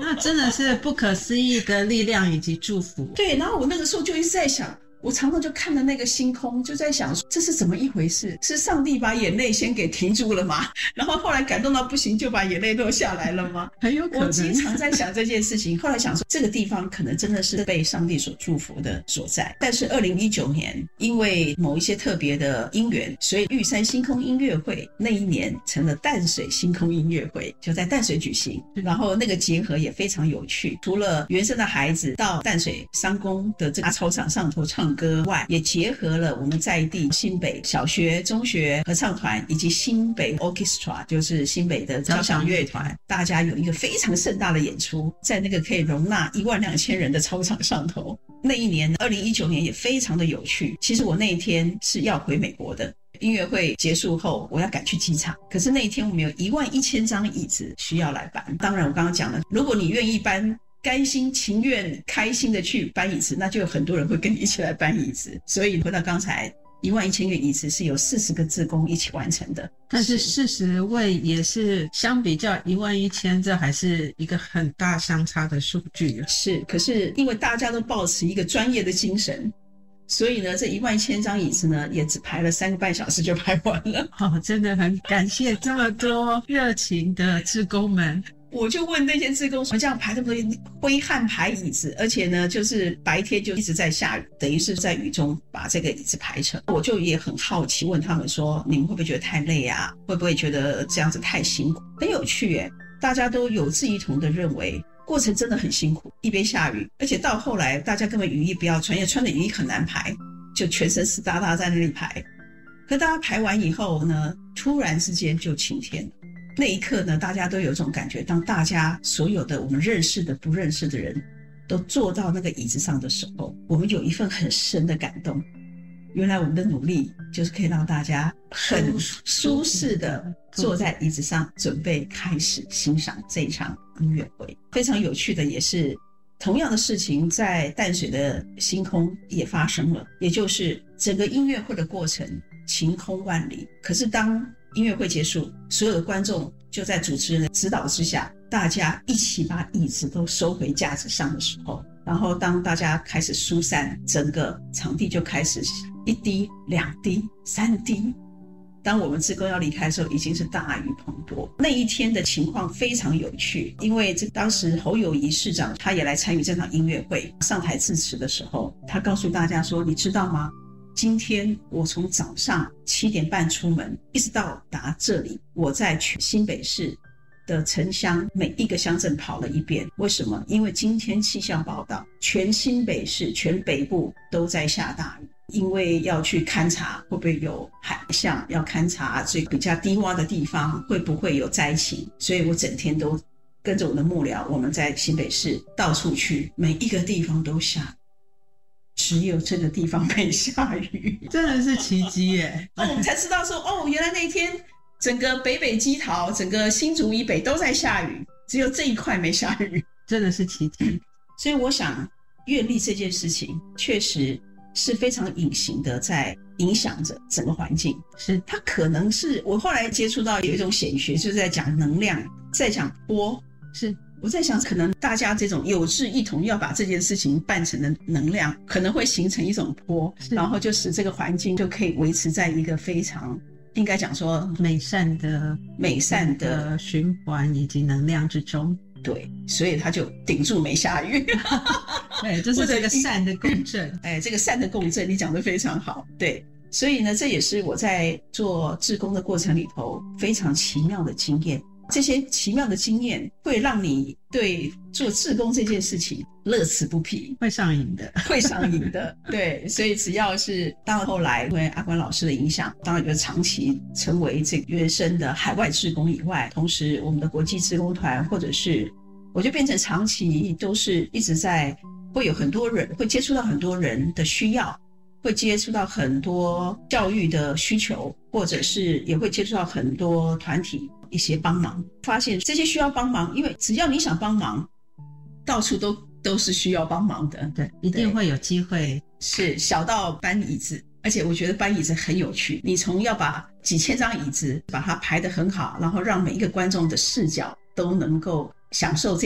那真的是不可思议的力量以及祝福。 对，然后我那个时候就一直在想，我常常就看着那个星空，就在想这是怎么一回事？是上帝把眼泪先给停住了吗？然后后来感动到不行，就把眼泪落下来了吗？ 很有可能。 我经常在想这件事情，后来想说这个地方可能真的是被上帝所祝福的所在。但是2019年因为某一些特别的因缘，所以玉山星空音乐会那一年成了淡水星空音乐会，就在淡水举行。然后那个结合也非常有趣，除了原生的孩子到淡水商工的这个操场上头唱歌外，也结合了我们在地新北小学、中学合唱团以及新北 Orchestra， 就是新北的交响乐团，大家有一个非常盛大的演出，在那个可以容纳12000人的操场上头。那一年2019年也非常的有趣，其实我那一天是要回美国的，音乐会结束后我要赶去机场，可是那一天我们有11000张椅子需要来搬。当然我刚刚讲了，如果你愿意搬，甘心情愿开心的去搬椅子，那就有很多人会跟你一起来搬椅子。所以回到刚才11000个椅子是由40个志工一起完成的， 但是40位也是相比较11000，这还是一个很大相差的数据。 是，可是因为大家都抱持一个专业的精神，所以呢这11000张椅子呢也只排了3个半小时就排完了。 真的很感谢这么多热情的志工们。 我就问那些志工说，这样排这么多挥汗排椅子，而且呢就是白天就一直在下雨，等于是在雨中把这个椅子排成。我就也很好奇问他们说，你们会不会觉得太累啊？会不会觉得这样子太辛苦？很有趣耶，大家都有志一同的认为过程真的很辛苦，一边下雨，而且到后来大家根本雨衣不要穿，因为穿的雨衣很难排，就全身湿哒哒在那里排。可大家排完以后呢，突然之间就晴天了。那一刻呢，大家都有一种感觉，当大家所有的我们认识的不认识的人都坐到那个椅子上的时候，我们有一份很深的感动。原来我们的努力就是可以让大家很舒适的坐在椅子上，准备开始欣赏这一场音乐会。非常有趣的也是，同样的事情在淡水的星空也发生了，也就是整个音乐会的过程晴空万里，可是当音乐会结束，所有的观众就在主持人的指导之下，大家一起把椅子都收回架子上的时候，然后当大家开始疏散，整个场地就开始1滴、2滴、3滴。当我们志工要离开的时候，已经是大雨滂沱。那一天的情况非常有趣，因为当时侯友宜市长他也来参与这场音乐会，上台致辞的时候，他告诉大家说，你知道吗？今天我从早上7点半出门，一直到达这里，我在新北市的城乡每一个乡镇跑了一遍。为什么？因为今天气象报道，全新北市、全北部都在下大雨，因为要去勘察会不会有海象，要勘察这个比较低洼的地方会不会有灾情，所以我整天都跟着我的幕僚，我们在新北市到处去，每一个地方都下雨，只有这个地方没下雨。 真的是奇迹耶。 我们才知道说，原来那一天整个北基桃，整个新竹以北都在下雨，只有这一块没下雨， 真的是奇迹。 所以我想愿力这件事情确实是非常隐形的在影响着整个环境。 是， 它可能是我后来接触到有一种显学，就是在讲能量，在讲波。 是， 我在想可能大家这种有志一同要把这件事情办成的能量，可能会形成一种波，然后就使这个环境就可以维持在一个非常应该讲说美善的循环以及能量之中。 对，所以他就顶住没下雨。 对，就是这个善的共振。 这个善的共振你讲得非常好。对，所以呢这也是我在做志工的过程里头非常奇妙的经验。这些奇妙的经验会让你对做志工这件事情乐此不疲， 会上瘾的。 对，所以只要是到后来因为阿关老师的影响，当然就长期成为这个原生的海外志工以外，同时我们的国际志工团，或者是我就变成长期都是一直在会有很多人会接触到很多人的需要，会接触到很多教育的需求，或者是也会接触到很多团体一些帮忙，发现这些需要帮忙，因为只要你想帮忙，到处都是需要帮忙的。 对，一定会有机会。 是，小到搬椅子，而且我觉得搬椅子很有趣，你从要把几千张椅子把它排得很好，然后让每一个观众的视角都能够享受这